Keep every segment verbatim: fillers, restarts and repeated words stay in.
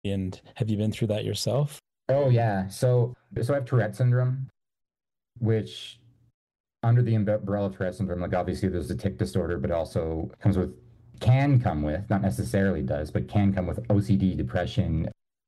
And have you been through that yourself? Oh yeah. So so I have Tourette syndrome, which under the umbrella of Tourette syndrome, like obviously there's the tic disorder, but also comes with can come with, not necessarily does, but can come with O C D, depression,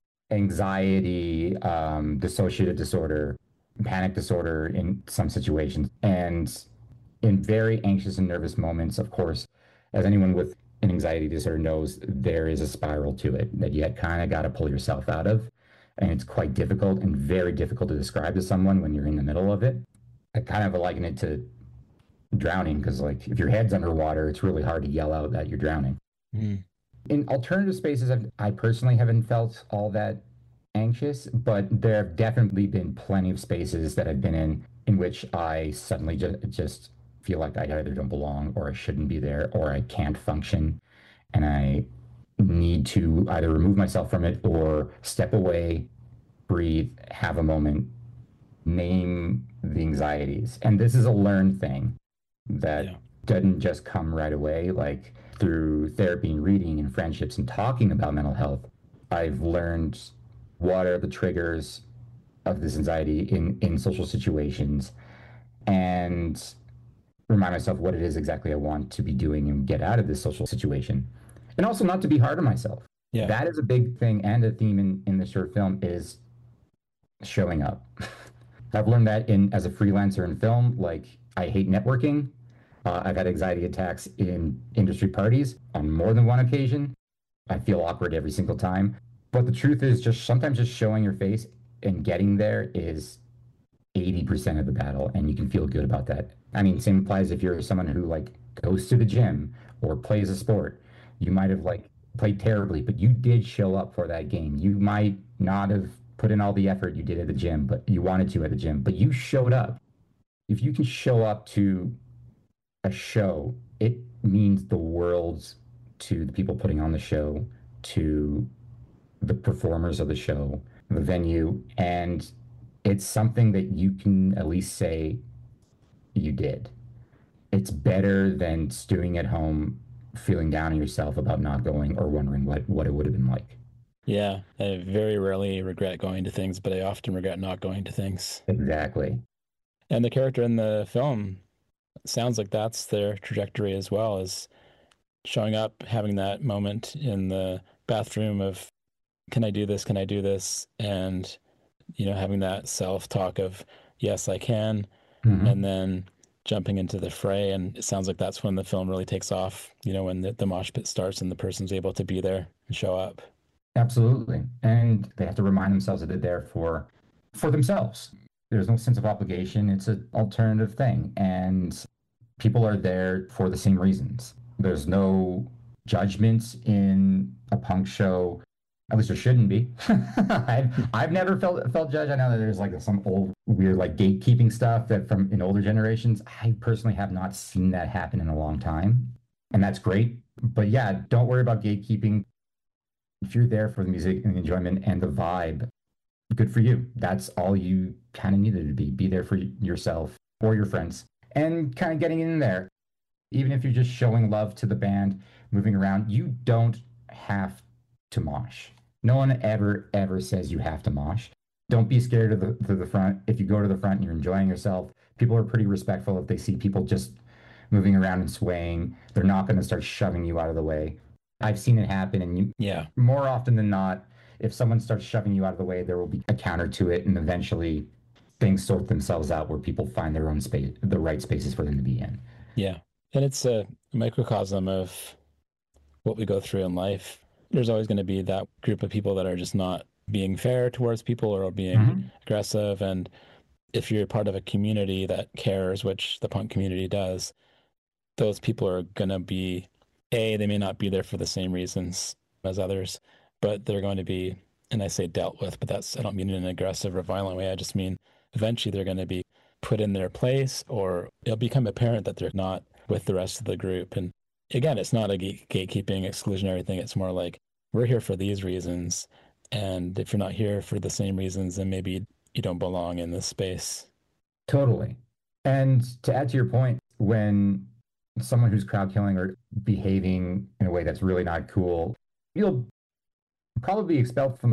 anxiety, um, dissociative disorder, panic disorder in some situations. And in very anxious and nervous moments, of course, as anyone with an anxiety disorder knows, there is a spiral to it that you kind of got to pull yourself out of. And it's quite difficult and very difficult to describe to someone when you're in the middle of it. I kind of liken it to drowning because, like, if your head's underwater, it's really hard to yell out that you're drowning. Mm. In alternative spaces, I've, I personally haven't felt all that anxious, but there have definitely been plenty of spaces that I've been in in which I suddenly just just feel like I either don't belong or I shouldn't be there or I can't function and I need to either remove myself from it or step away, breathe, have a moment, name the anxieties. And this is a learned thing that Yeah. doesn't just come right away. Like through therapy and reading and friendships and talking about mental health, I've learned what are the triggers of this anxiety in, in social situations and remind myself what it is exactly I want to be doing and get out of this social situation. And also not to be hard on myself. Yeah. That is a big thing and a theme in, in the short film is showing up. I've learned that in as a freelancer in film, like I hate networking. Uh, I've had anxiety attacks in industry parties on more than one occasion. I feel awkward every single time. But the truth is, just sometimes just showing your face and getting there is eighty percent of the battle, and you can feel good about that. I mean, same applies if you're someone who like goes to the gym or plays a sport. You might have like played terribly, but you did show up for that game. You might not have put in all the effort you did at the gym, but you wanted to at the gym, but you showed up. If you can show up to a show, it means the world to the people putting on the show, to the performers of the show, the venue, and it's something that you can at least say you did. It's better than stewing at home, feeling down on yourself about not going or wondering what, what it would have been like. Yeah. I very rarely regret going to things, but I often regret not going to things. Exactly. And the character in the film sounds like that's their trajectory as well, is showing up, having that moment in the bathroom of, can I do this? Can I do this? And, you know, having that self talk of, yes, I can. And Mm-hmm. then jumping into the fray. And it sounds like that's when the film really takes off, you know, when the, the mosh pit starts and the person's able to be there and show up. Absolutely. And they have to remind themselves that they're there for for themselves. There's no sense of obligation. It's an alternative thing. And people are there for the same reasons. There's no judgments in a punk show. At least there shouldn't be. I've, I've never felt felt judged. I know that there's like some old weird like gatekeeping stuff that from in older generations. I personally have not seen that happen in a long time. And that's great. But yeah, don't worry about gatekeeping. If you're there for the music and the enjoyment and the vibe, good for you. That's all you kind of needed to be. Be there for yourself or your friends and kind of getting in there. Even if you're just showing love to the band, moving around, you don't have to mosh. No one ever, ever says you have to mosh. Don't be scared of the, to the front. If you go to the front and you're enjoying yourself, people are pretty respectful if they see people just moving around and swaying. They're not going to start shoving you out of the way. I've seen it happen, and you, Yeah. more often than not, if someone starts shoving you out of the way, there will be a counter to it, and eventually things sort themselves out where people find their own space, the right spaces for them to be in. Yeah. And it's a microcosm of what we go through in life. There's always going to be that group of people that are just not being fair towards people or being Mm-hmm. aggressive. And if you're part of a community that cares, which the punk community does, those people are going to be, A, they may not be there for the same reasons as others, but they're going to be, and I say dealt with, but that's, I don't mean in an aggressive or violent way. I just mean eventually they're going to be put in their place, or it'll become apparent that they're not with the rest of the group. And again, it's not a gate- gatekeeping exclusionary thing. It's more like, we're here for these reasons. And if you're not here for the same reasons, then maybe you don't belong in this space. Totally. And to add to your point, when someone who's crowd killing or behaving in a way that's really not cool, you'll Probably expelled from